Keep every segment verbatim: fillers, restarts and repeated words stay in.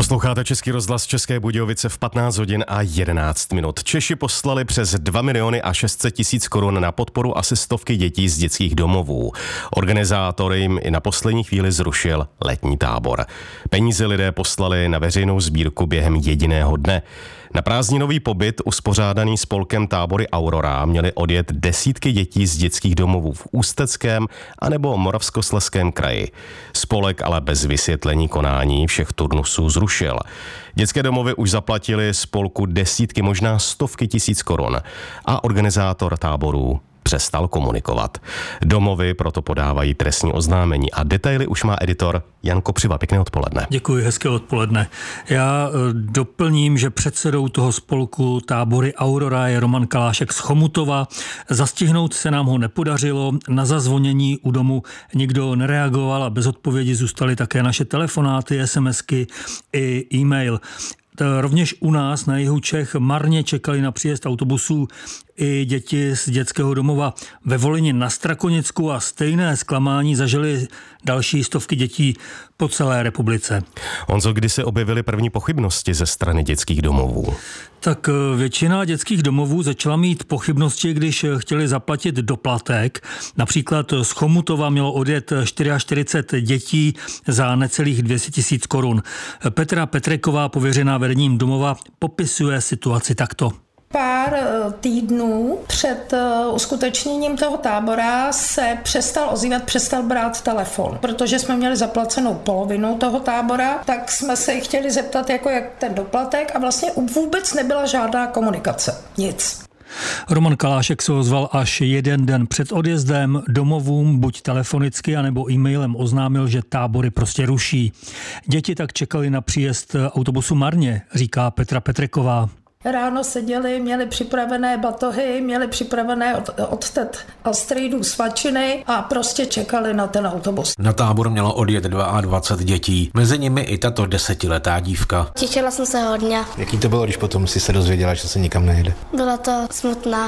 Posloucháte Český rozhlas České Budějovice v patnáct hodin a jedenáct minut. Češi poslali přes dva miliony a šest set tisíc korun na podporu asi stovky dětí z dětských domovů. Organizátor jim i na poslední chvíli zrušil letní tábor. Peníze lidé poslali na veřejnou sbírku během jediného dne. Na prázdninový pobyt uspořádaný spolkem Tábory Aurora měly odjet desítky dětí z dětských domovů v Ústeckém anebo Moravskoslezském kraji. Spolek ale bez vysvětlení konání všech turnusů zrušil. Dětské domovy už zaplatili spolku desítky, možná stovky tisíc korun a organizátor táborů přestal komunikovat. Domovy proto podávají trestní oznámení a detaily už má editor Jan Kopřiva. Pěkné odpoledne. Děkuji, hezké odpoledne. Já doplním, že předsedou toho spolku Tábory Aurora je Roman Kalášek z Chomutova. Zastihnout se nám ho nepodařilo. Na zazvonění u domu nikdo nereagoval a bez odpovědi zůstaly také naše telefonáty, SMSky i e-mail. Rovněž u nás na jihu Čech marně čekali na příjezd autobusů i děti z dětského domova ve Volyni na Strakonicku a stejné zklamání zažili další stovky dětí po celé republice. Honzo, kdy se objevily první pochybnosti ze strany dětských domovů? Tak většina dětských domovů začala mít pochybnosti, když chtěli zaplatit doplatek. Například z Chomutova mělo odjet čtyřicet čtyři dětí za necelých dvě stě tisíc korun. Petra Petreková, pověřená vedením domova, popisuje situaci takto. Pár týdnů před uskutečněním toho tábora se přestal ozývat, přestal brát telefon. Protože jsme měli zaplacenou polovinu toho tábora, tak jsme se chtěli zeptat, jako jak ten doplatek, a vlastně vůbec nebyla žádná komunikace. Nic. Roman Kalášek se ozval až jeden den před odjezdem. Domovům buď telefonicky, anebo e-mailem oznámil, že tábory prostě ruší. Děti tak čekali na příjezd autobusu marně, říká Petra Petreková. Ráno seděli, měli připravené batohy, měli připravené od, od tet a strejdů svačiny a prostě čekali na ten autobus. Na tábor mělo odjet dvacet dva dětí, mezi nimi i tato desetiletá dívka. Těšila jsem se hodně. Jaký to bylo, když potom si se dozvěděla, že se nikam nejde? Byla to smutná.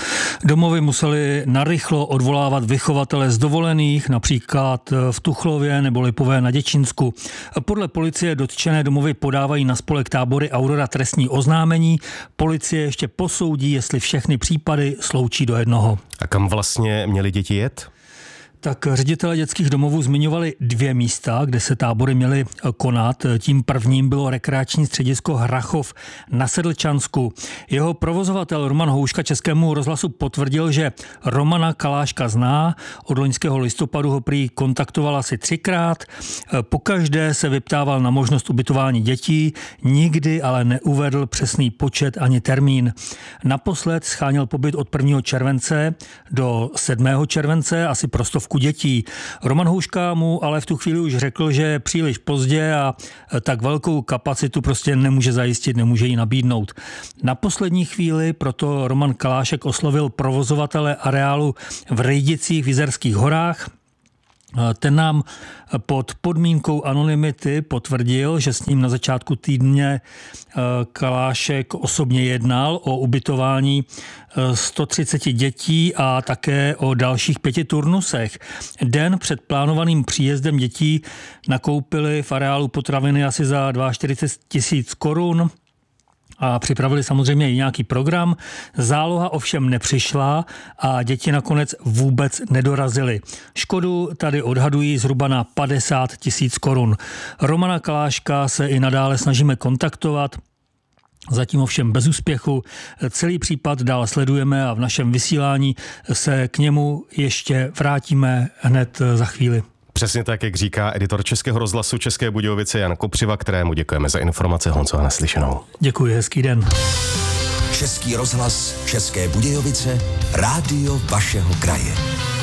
Domovy museli narychlo odvolávat vychovatele z dovolených, například v Tuchlově nebo Lipové na Děčínsku. Podle policie dotčené domovy podávají na spolek Tábory Aurora trestní oznámení. Policie ještě posoudí, jestli všechny případy sloučí do jednoho. A kam vlastně měly děti jet? Tak ředitelé dětských domovů zmiňovali dvě místa, kde se tábory měly konat. Tím prvním bylo rekreační středisko Hrachov na Sedlčansku. Jeho provozovatel Roman Houška Českému rozhlasu potvrdil, že Romana Kaláška zná. Od loňského listopadu ho prý kontaktoval asi třikrát. Pokaždé se vyptával na možnost ubytování dětí, nikdy ale neuvedl přesný počet ani termín. Naposled scháněl pobyt od prvního července do sedmého července, asi pro stovku dětí. Roman Houška mu ale v tu chvíli už řekl, že je příliš pozdě a tak velkou kapacitu prostě nemůže zajistit, nemůže ji nabídnout. Na poslední chvíli proto Roman Kalášek oslovil provozovatele areálu v Rejdicích v Jizerských horách. Ten nám pod podmínkou anonymity potvrdil, že s ním na začátku týdne Kalášek osobně jednal o ubytování sto třicet dětí a také o dalších pěti turnusech. Den před plánovaným příjezdem dětí nakoupili v areálu potraviny asi za čtyřicet dva tisíc korun. A připravili samozřejmě i nějaký program. Záloha ovšem nepřišla a děti nakonec vůbec nedorazily. Škodu tady odhadují zhruba na padesát tisíc korun. Romana Kaláška se i nadále snažíme kontaktovat. Zatím ovšem bez úspěchu. Celý případ dál sledujeme a v našem vysílání se k němu ještě vrátíme hned za chvíli. Přesně tak, jak říká editor Českého rozhlasu České Budějovice Jan Kopřiva, kterému děkujeme za informace. Honzo, a naslyšenou. Děkuji, hezký den. Český rozhlas České Budějovice, rádio vašeho kraje.